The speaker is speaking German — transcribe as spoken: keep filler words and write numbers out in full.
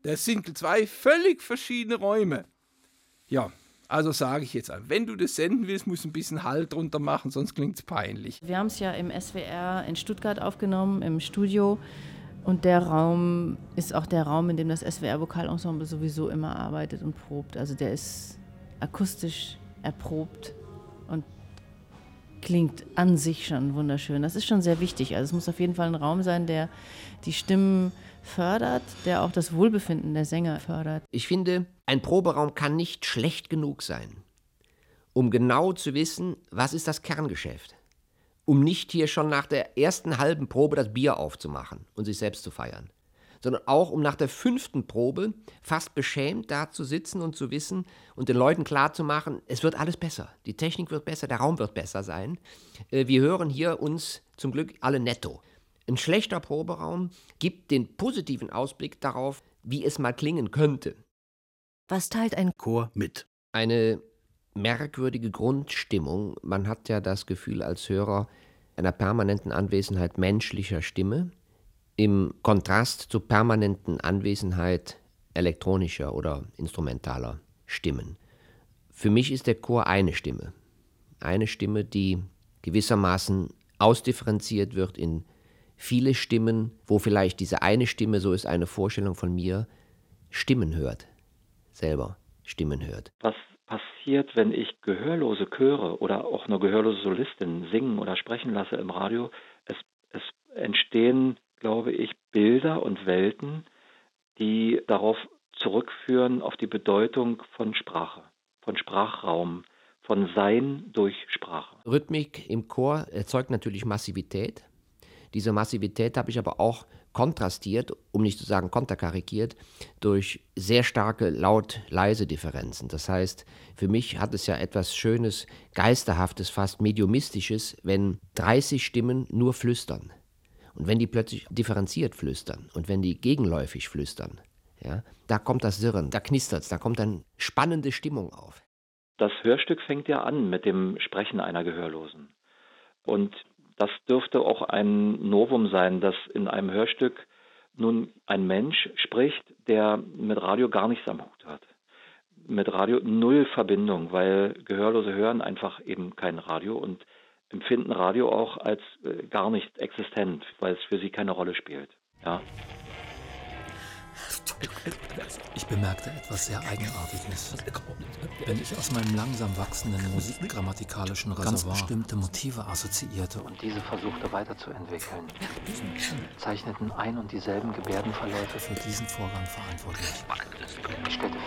Das sind zwei völlig verschiedene Räume. Ja, also sage ich jetzt, wenn du das senden willst, musst du ein bisschen Halt drunter machen, sonst klingt es peinlich. Wir haben es ja im S W R in Stuttgart aufgenommen, im Studio. Und der Raum ist auch der Raum, in dem das S W R-Vokalensemble sowieso immer arbeitet und probt. Also der ist akustisch erprobt und klingt an sich schon wunderschön. Das ist schon sehr wichtig. Also es muss auf jeden Fall ein Raum sein, der die Stimmen fördert, der auch das Wohlbefinden der Sänger fördert. Ich finde, ein Proberaum kann nicht schlecht genug sein, um genau zu wissen, was ist das Kerngeschäft. Um nicht hier schon nach der ersten halben Probe das Bier aufzumachen und sich selbst zu feiern, sondern auch um nach der fünften Probe fast beschämt da zu sitzen und zu wissen und den Leuten klarzumachen, es wird alles besser, die Technik wird besser, der Raum wird besser sein. Wir hören hier uns zum Glück alle netto. Ein schlechter Proberaum gibt den positiven Ausblick darauf, wie es mal klingen könnte. Was teilt ein Chor mit? Eine merkwürdige Grundstimmung. Man hat ja das Gefühl als Hörer einer permanenten Anwesenheit menschlicher Stimme im Kontrast zur permanenten Anwesenheit elektronischer oder instrumentaler Stimmen. Für mich ist der Chor eine Stimme. Eine Stimme, die gewissermaßen ausdifferenziert wird in viele Stimmen, wo vielleicht diese eine Stimme, so ist eine Vorstellung von mir, Stimmen hört. Selber Stimmen hört. Was passiert, wenn ich gehörlose Chöre oder auch eine gehörlose Solistin singen oder sprechen lasse im Radio? Es, es entstehen, glaube ich, Bilder und Welten, die darauf zurückführen, auf die Bedeutung von Sprache, von Sprachraum, von Sein durch Sprache. Rhythmik im Chor erzeugt natürlich Massivität. Diese Massivität habe ich aber auch kontrastiert, um nicht zu sagen konterkarikiert, durch sehr starke Laut-Leise-Differenzen. Das heißt, für mich hat es ja etwas Schönes, Geisterhaftes, fast Mediumistisches, wenn dreißig Stimmen nur flüstern. Und wenn die plötzlich differenziert flüstern und wenn die gegenläufig flüstern, ja, da kommt das Sirren, da knistert es, da kommt dann spannende Stimmung auf. Das Hörstück fängt ja an mit dem Sprechen einer Gehörlosen. Und das dürfte auch ein Novum sein, dass in einem Hörstück nun ein Mensch spricht, der mit Radio gar nichts am Hut hat. Mit Radio null Verbindung, weil Gehörlose hören einfach eben kein Radio und empfinden Radio auch als äh, gar nicht existent, weil es für sie keine Rolle spielt. Ja. Ich bemerkte etwas sehr Eigenartiges. Wenn ich aus meinem langsam wachsenden musikgrammatikalischen Reservoir ganz bestimmte Motive assoziierte und diese versuchte weiterzuentwickeln, zeichneten ein und dieselben Gebärdenverläufe für diesen Vorgang verantwortlich. Ich stellte